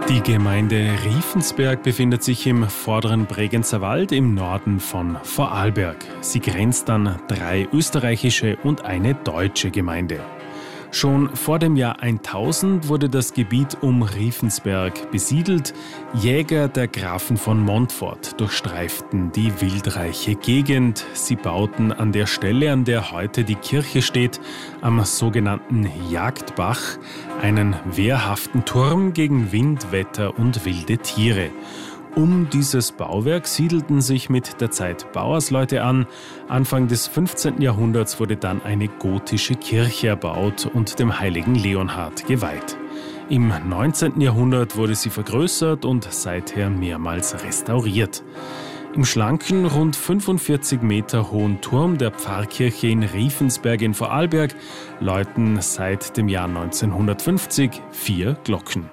Die Gemeinde Riefensberg befindet sich im vorderen Bregenzer Wald im Norden von Vorarlberg. Sie grenzt an 3 österreichische und eine deutsche Gemeinde. Schon vor dem Jahr 1000 wurde das Gebiet um Riefensberg besiedelt. Jäger der Grafen von Montfort durchstreiften die wildreiche Gegend. Sie bauten an der Stelle, an der heute die Kirche steht, am sogenannten Jagdbach, einen wehrhaften Turm gegen Wind, Wetter und wilde Tiere. Um dieses Bauwerk siedelten sich mit der Zeit Bauersleute an. Anfang des 15. Jahrhunderts wurde dann eine gotische Kirche erbaut und dem heiligen Leonhard geweiht. Im 19. Jahrhundert wurde sie vergrößert und seither mehrmals restauriert. Im schlanken, rund 45 Meter hohen Turm der Pfarrkirche in Riefensberg in Vorarlberg läuten seit dem Jahr 1950 4 Glocken.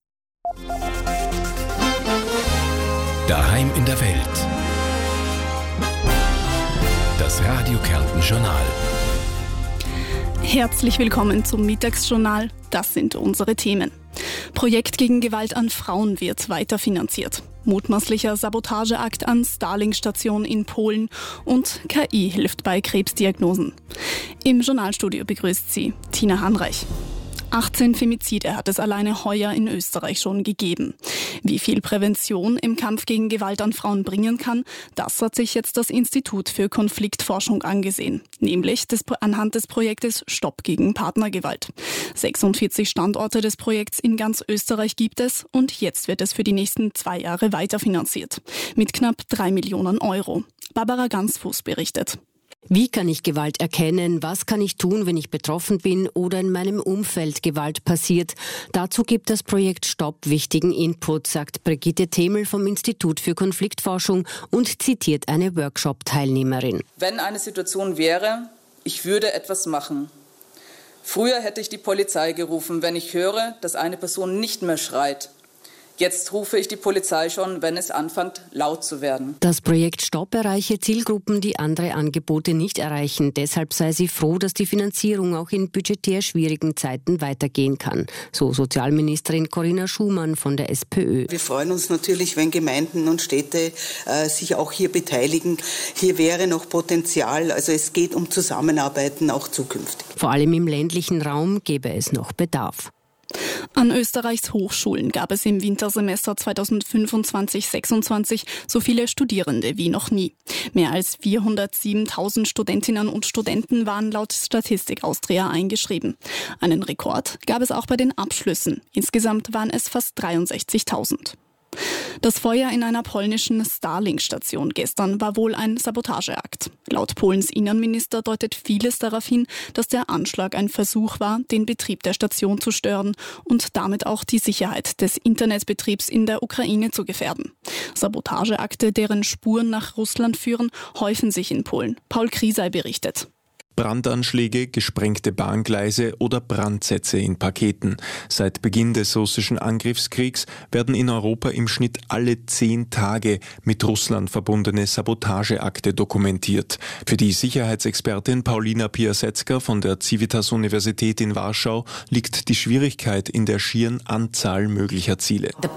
Daheim in der Welt. Das Radio Kärnten Journal. Herzlich willkommen zum Mittagsjournal. Das sind unsere Themen. Projekt gegen Gewalt an Frauen wird weiterfinanziert. Mutmaßlicher Sabotageakt an Starlink-Station in Polen und KI hilft bei Krebsdiagnosen. Im Journalstudio begrüßt sie Tina Hanreich. 18 Femizide hat es alleine heuer in Österreich schon gegeben. Wie viel Prävention im Kampf gegen Gewalt an Frauen bringen kann, das hat sich jetzt das Institut für Konfliktforschung angesehen. Nämlich anhand des Projektes Stopp gegen Partnergewalt. 46 Standorte des Projekts in ganz Österreich gibt es und jetzt wird es für die nächsten 2 Jahre weiterfinanziert. Mit knapp 3 Millionen Euro. Barbara Gansfuß berichtet. Wie kann ich Gewalt erkennen? Was kann ich tun, wenn ich betroffen bin oder in meinem Umfeld Gewalt passiert? Dazu gibt das Projekt Stopp wichtigen Input, sagt Brigitte Themel vom Institut für Konfliktforschung und zitiert eine Workshop-Teilnehmerin. Wenn eine Situation wäre, ich würde etwas machen. Früher hätte ich die Polizei gerufen, wenn ich höre, dass eine Person nicht mehr schreit. Jetzt rufe ich die Polizei schon, wenn es anfängt, laut zu werden. Das Projekt Stopp erreiche Zielgruppen, die andere Angebote nicht erreichen. Deshalb sei sie froh, dass die Finanzierung auch in budgetär schwierigen Zeiten weitergehen kann. So Sozialministerin Corinna Schumann von der SPÖ. Wir freuen uns natürlich, wenn Gemeinden und Städte sich auch hier beteiligen. Hier wäre noch Potenzial. Also es geht um Zusammenarbeiten auch zukünftig. Vor allem im ländlichen Raum gäbe es noch Bedarf. An Österreichs Hochschulen gab es im Wintersemester 2025/26 so viele Studierende wie noch nie. Mehr als 407.000 Studentinnen und Studenten waren laut Statistik Austria eingeschrieben. Einen Rekord gab es auch bei den Abschlüssen. Insgesamt waren es fast 63.000. Das Feuer in einer polnischen Starlink-Station gestern war wohl ein Sabotageakt. Laut Polens Innenminister deutet vieles darauf hin, dass der Anschlag ein Versuch war, den Betrieb der Station zu stören und damit auch die Sicherheit des Internetbetriebs in der Ukraine zu gefährden. Sabotageakte, deren Spuren nach Russland führen, häufen sich in Polen. Paul Kriesei berichtet. Brandanschläge, gesprengte Bahngleise oder Brandsätze in Paketen. Seit Beginn des russischen Angriffskriegs werden in Europa im Schnitt alle 10 Tage mit Russland verbundene Sabotageakte dokumentiert. Für die Sicherheitsexpertin Paulina Piasecka von der Civitas-Universität in Warschau liegt die Schwierigkeit in der schieren Anzahl möglicher Ziele. Das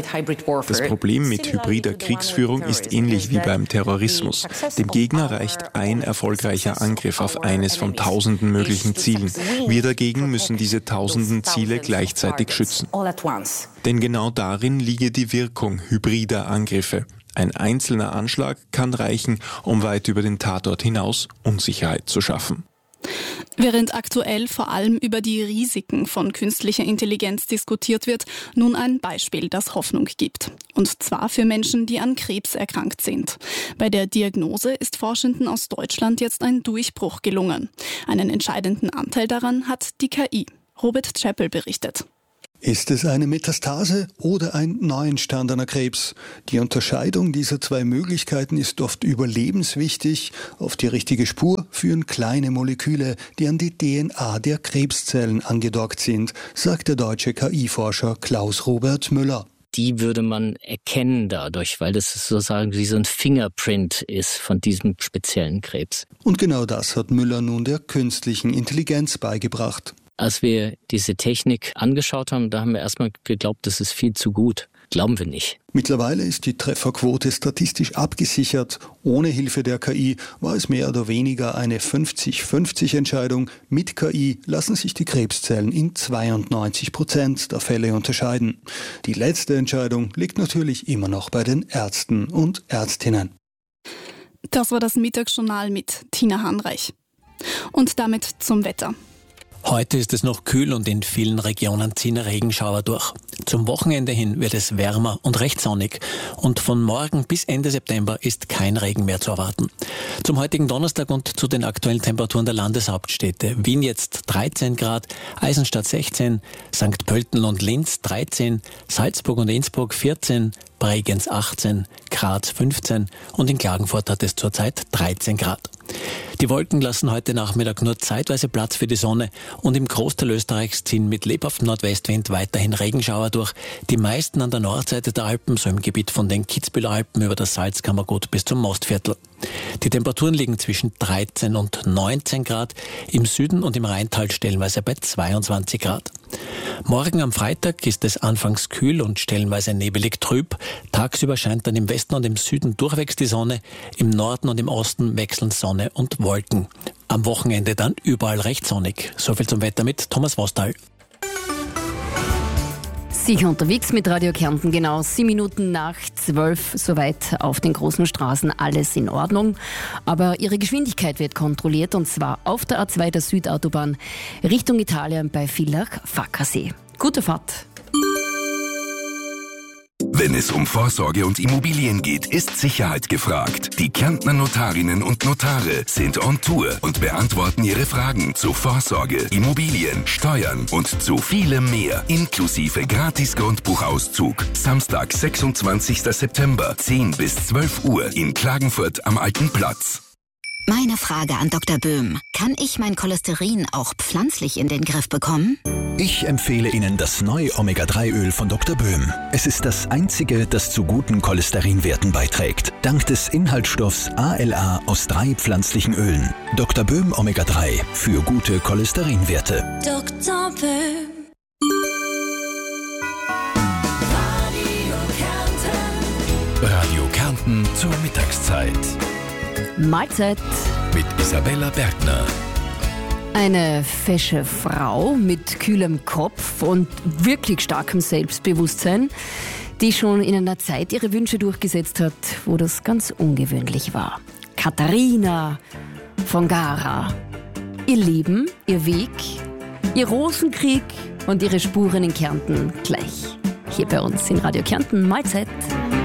Problem mit hybrider Kriegsführung ist ähnlich wie beim Terrorismus. Dem Gegner reicht ein erfolgreicher Angriff auf eines von tausenden möglichen Zielen. Wir dagegen müssen diese tausenden Ziele gleichzeitig schützen. Denn genau darin liege die Wirkung hybrider Angriffe. Ein einzelner Anschlag kann reichen, um weit über den Tatort hinaus Unsicherheit zu schaffen. Während aktuell vor allem über die Risiken von künstlicher Intelligenz diskutiert wird, nun ein Beispiel, das Hoffnung gibt. Und zwar für Menschen, die an Krebs erkrankt sind. Bei der Diagnose ist Forschenden aus Deutschland jetzt ein Durchbruch gelungen. Einen entscheidenden Anteil daran hat die KI. Robert Chappell berichtet. Ist es eine Metastase oder ein neuentstandener Krebs? Die Unterscheidung dieser 2 Möglichkeiten ist oft überlebenswichtig. Auf die richtige Spur führen kleine Moleküle, die an die DNA der Krebszellen angedockt sind, sagt der deutsche KI-Forscher Klaus-Robert Müller. Die würde man erkennen dadurch, weil das sozusagen wie so ein Fingerprint ist von diesem speziellen Krebs. Und genau das hat Müller nun der künstlichen Intelligenz beigebracht. Als wir diese Technik angeschaut haben, da haben wir erstmal geglaubt, das ist viel zu gut. Glauben wir nicht. Mittlerweile ist die Trefferquote statistisch abgesichert. Ohne Hilfe der KI war es mehr oder weniger eine 50-50 Entscheidung. Mit KI lassen sich die Krebszellen in 92% der Fälle unterscheiden. Die letzte Entscheidung liegt natürlich immer noch bei den Ärzten und Ärztinnen. Das war das Mittagsjournal mit Tina Hanreich. Und damit zum Wetter. Heute ist es noch kühl und in vielen Regionen ziehen Regenschauer durch. Zum Wochenende hin wird es wärmer und recht sonnig. Und von morgen bis Ende September ist kein Regen mehr zu erwarten. Zum heutigen Donnerstag und zu den aktuellen Temperaturen der Landeshauptstädte. Wien jetzt 13 Grad, Eisenstadt 16, St. Pölten und Linz 13, Salzburg und Innsbruck 14, Bregenz 18, Graz 15 und in Klagenfurt hat es zurzeit 13 Grad. Die Wolken lassen heute Nachmittag nur zeitweise Platz für die Sonne und im Großteil Österreichs ziehen mit lebhaftem Nordwestwind weiterhin Regenschauer durch. Die meisten an der Nordseite der Alpen, so im Gebiet von den Kitzbüheler Alpen über das Salzkammergut bis zum Mostviertel. Die Temperaturen liegen zwischen 13 und 19 Grad, im Süden und im Rheintal stellenweise bei 22 Grad. Morgen am Freitag ist es anfangs kühl und stellenweise nebelig trüb. Tagsüber scheint dann im Westen und im Süden durchwegs die Sonne, im Norden und im Osten wechseln Sonne und Wolken. Am Wochenende dann überall recht sonnig. Soviel zum Wetter mit Thomas Vostal. Sicher unterwegs mit Radio Kärnten, genau 7 Minuten nach 12, soweit auf den großen Straßen alles in Ordnung. Aber ihre Geschwindigkeit wird kontrolliert und zwar auf der A2 der Südautobahn Richtung Italien bei Villach-Fackersee. Gute Fahrt! Wenn es um Vorsorge und Immobilien geht, ist Sicherheit gefragt. Die Kärntner Notarinnen und Notare sind on Tour und beantworten Ihre Fragen zu Vorsorge, Immobilien, Steuern und zu vielem mehr, inklusive Gratis-Grundbuchauszug. Samstag, 26. September, 10 bis 12 Uhr in Klagenfurt am Alten Platz. Meine Frage an Dr. Böhm. Kann ich mein Cholesterin auch pflanzlich in den Griff bekommen? Ich empfehle Ihnen das neue Omega-3-Öl von Dr. Böhm. Es ist das einzige, das zu guten Cholesterinwerten beiträgt. Dank des Inhaltsstoffs ALA aus 3 pflanzlichen Ölen. Dr. Böhm Omega-3 für gute Cholesterinwerte. Dr. Böhm. Radio Kärnten zur Mittagszeit. Mahlzeit. Mit Isabella Bergner. Eine fesche Frau mit kühlem Kopf und wirklich starkem Selbstbewusstsein, die schon in einer Zeit ihre Wünsche durchgesetzt hat, wo das ganz ungewöhnlich war. Katharina von Gara. Ihr Leben, ihr Weg, ihr Rosenkrieg und ihre Spuren in Kärnten gleich. Hier bei uns in Radio Kärnten. Mahlzeit.